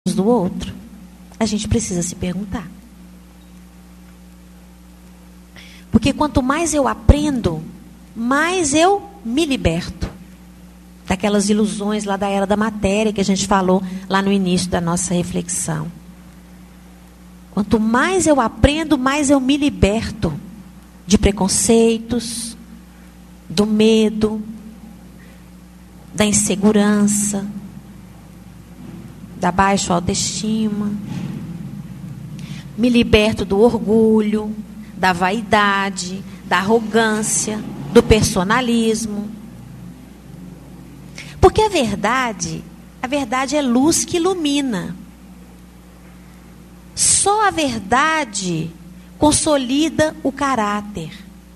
do outro? A gente precisa se perguntar. Porque quanto mais eu aprendo, mais eu me liberto daquelas ilusões lá da era da matéria que a gente falou lá no início da nossa reflexão. Quanto mais eu aprendo, mais eu me liberto de preconceitos, do medo, da insegurança, da baixa autoestima. Me liberto do orgulho, da vaidade, da arrogância, do personalismo. Porque a verdade é luz que ilumina. Só a verdade consolida o caráter.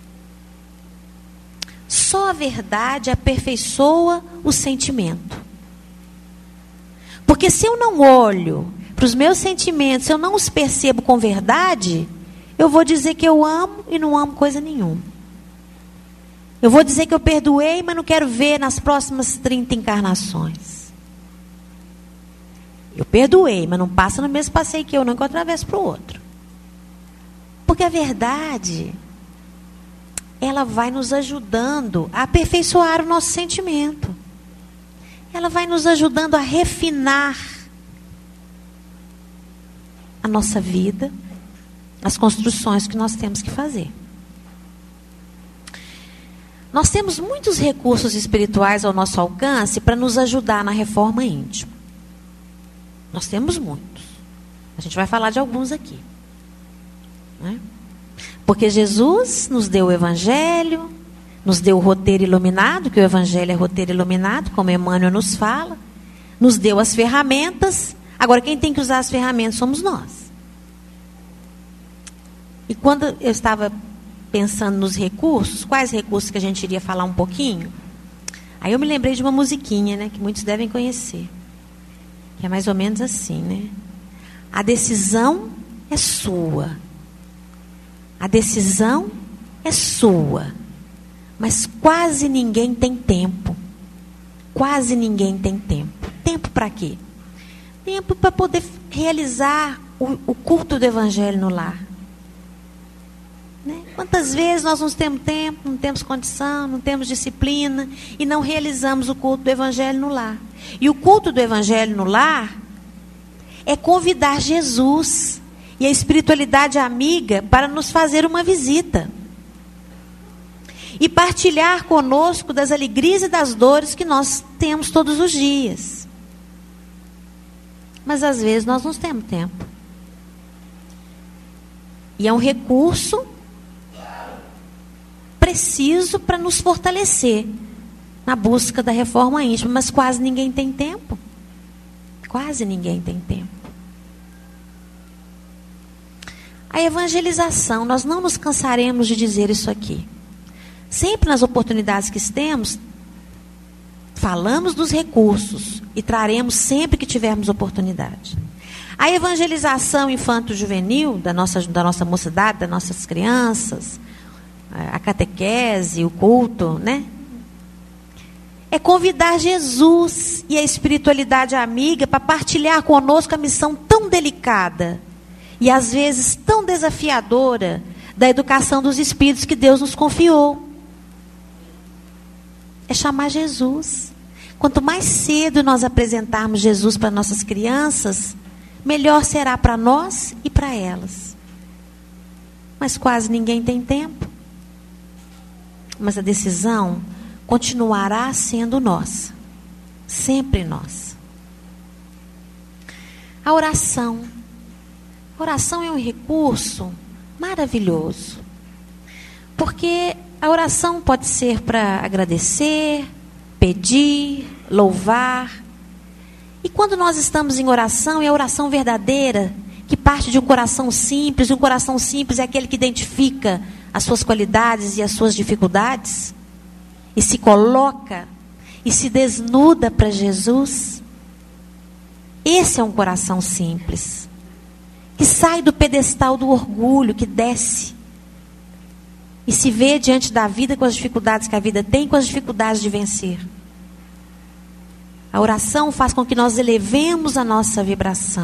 Só a verdade aperfeiçoa o sentimento. Porque se eu não olho para os meus sentimentos, se eu não os percebo com verdade, eu vou dizer que eu amo e não amo coisa nenhuma. Eu vou dizer que eu perdoei, mas não quero ver nas próximas 30 encarnações. Eu perdoei, mas não passa no mesmo passeio que eu, não, que eu atravesso para o outro. Porque a verdade, ela vai nos ajudando a aperfeiçoar o nosso sentimento. Ela vai nos ajudando a refinar a nossa vida, as construções que nós temos que fazer. Nós temos muitos recursos espirituais ao nosso alcance para nos ajudar na reforma íntima. Nós temos muitos. A gente vai falar de alguns aqui. Né? Porque Jesus nos deu o Evangelho, nos deu o roteiro iluminado, que o Evangelho é roteiro iluminado, como Emmanuel nos fala. Nos deu as ferramentas. Agora, quem tem que usar as ferramentas somos nós. E quando eu estava pensando nos recursos, quais recursos que a gente iria falar um pouquinho, aí eu me lembrei de uma musiquinha, né, que muitos devem conhecer, que é mais ou menos assim, né? A decisão é sua. A decisão é sua. Mas quase ninguém tem tempo. Quase ninguém tem tempo. Tempo para quê? Tempo para poder realizar o culto do Evangelho no lar. Né? Quantas vezes nós não temos tempo, não temos condição, não temos disciplina e não realizamos o culto do Evangelho no lar. E o culto do Evangelho no lar é convidar Jesus e a espiritualidade amiga para nos fazer uma visita. E partilhar conosco das alegrias e das dores que nós temos todos os dias. Mas às vezes nós não temos tempo. E é um recurso preciso para nos fortalecer na busca da reforma íntima, mas quase ninguém tem tempo. Quase ninguém tem tempo. A evangelização, nós não nos cansaremos de dizer isso aqui. Sempre nas oportunidades que temos, falamos dos recursos e traremos sempre que tivermos oportunidade. A evangelização infanto-juvenil da nossa mocidade, das nossas crianças, a catequese, o culto, né? É convidar Jesus e a espiritualidade amiga para partilhar conosco a missão tão delicada e às vezes tão desafiadora da educação dos espíritos que Deus nos confiou. É chamar Jesus. Quanto mais cedo nós apresentarmos Jesus para nossas crianças, melhor será para nós e para elas. Mas quase ninguém tem tempo. Mas a decisão continuará sendo nossa. Sempre nossa. A oração. A oração é um recurso maravilhoso. Porque a oração pode ser para agradecer, pedir, louvar. E quando nós estamos em oração, é a oração verdadeira, que parte de um coração simples. Um coração simples é aquele que identifica as suas qualidades e as suas dificuldades, e se coloca e se desnuda para Jesus. Esse é um coração simples, que sai do pedestal do orgulho, que desce e se vê diante da vida com as dificuldades que a vida tem, com as dificuldades de vencer. A oração faz com que nós elevemos a nossa vibração.